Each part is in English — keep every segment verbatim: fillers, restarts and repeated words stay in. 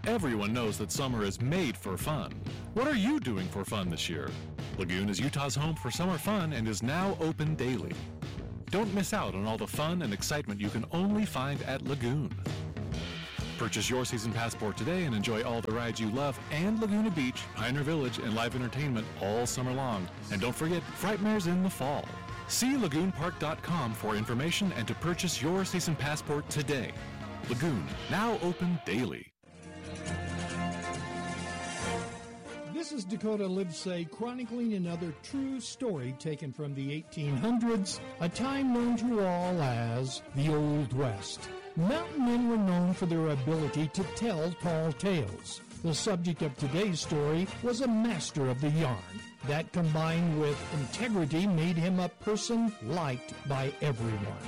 Everyone knows that summer is made for fun. What are you doing for fun this year? Lagoon is Utah's home for summer fun and is now open daily. Don't miss out on all the fun and excitement you can only find at Lagoon. Purchase your season passport today and enjoy all the rides you love and Laguna Beach, Pioneer Village, and live entertainment all summer long. And don't forget, Frightmare's in the fall. See lagoon park dot com for information and to purchase your season passport today. Lagoon, now open daily. This is Dakota Livesay chronicling another true story taken from the eighteen hundreds, a time known to all as the Old West. Mountain men were known for their ability to tell tall tales. The subject of today's story was a master of the yarn. That, combined with integrity, made him a person liked by everyone.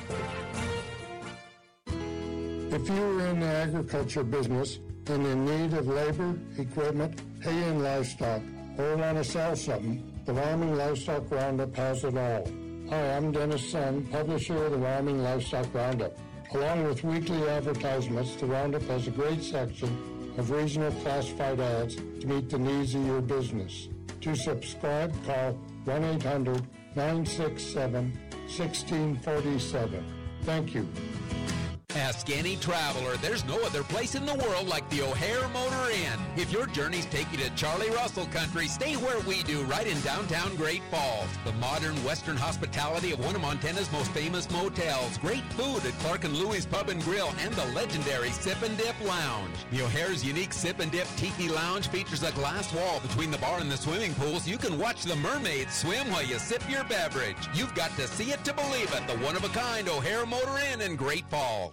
If you are in the agriculture business and in need of labor, equipment, hay and livestock, or want to sell something, the Wyoming Livestock Roundup has it all. Hi, I'm Dennis Sun, publisher of the Wyoming Livestock Roundup. Along with weekly advertisements, the Roundup has a great section of regional classified ads to meet the needs of your business. To subscribe, call one eight hundred nine six seven one six four seven. Thank you. Ask any traveler. There's no other place in the world like the O'Hare Motor Inn. If your journeys take you to Charlie Russell country, stay where we do, right in downtown Great Falls. The modern Western hospitality of one of Montana's most famous motels. Great food at Clark and Louie's Pub and Grill and the legendary Sip and Dip Lounge. The O'Hare's unique Sip and Dip Tiki Lounge features a glass wall between the bar and the swimming pool so you can watch the mermaids swim while you sip your beverage. You've got to see it to believe it. The one-of-a-kind O'Hare Motor Inn in Great Falls.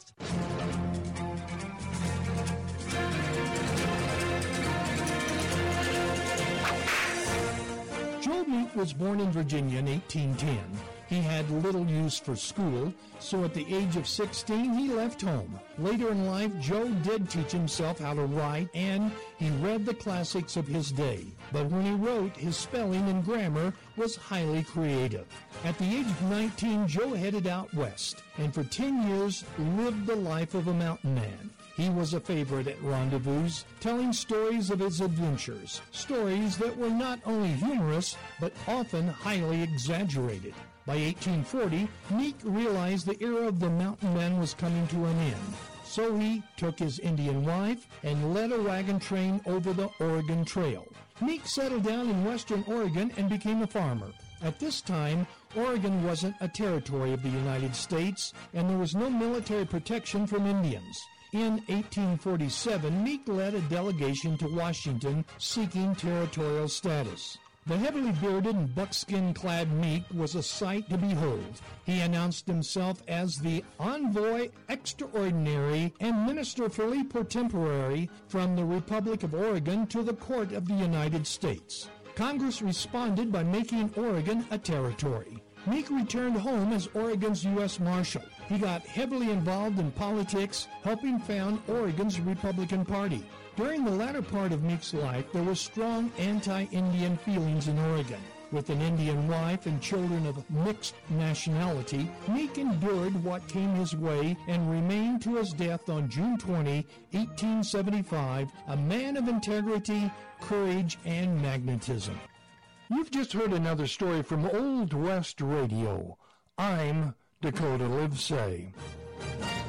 Joe Meek was born in Virginia in eighteen ten. He had little use for school, so at the age of sixteen, he left home. Later in life, Joe did teach himself how to write, and he read the classics of his day. But when he wrote, his spelling and grammar was highly creative. At the age of nineteen, Joe headed out west, and for ten years lived the life of a mountain man. He was a favorite at rendezvous, telling stories of his adventures, stories that were not only humorous, but often highly exaggerated. By eighteen forty, Meek realized the era of the mountain man was coming to an end. So he took his Indian wife and led a wagon train over the Oregon Trail. Meek settled down in western Oregon and became a farmer. At this time, Oregon wasn't a territory of the United States, and there was no military protection from Indians. In eighteen forty-seven, Meek led a delegation to Washington seeking territorial status. The heavily bearded and buckskin-clad Meek was a sight to behold. He announced himself as the envoy extraordinary and minister plenipotentiary from the Republic of Oregon to the Court of the United States. Congress responded by making Oregon a territory. Meek returned home as Oregon's U S Marshal. He got heavily involved in politics, helping found Oregon's Republican Party. During the latter part of Meek's life, there were strong anti-Indian feelings in Oregon. With an Indian wife and children of mixed nationality, Meek endured what came his way and remained to his death on June twentieth, eighteen seventy-five, a man of integrity, courage, and magnetism. You've just heard another story from Old West Radio. I'm Dakota Livesay.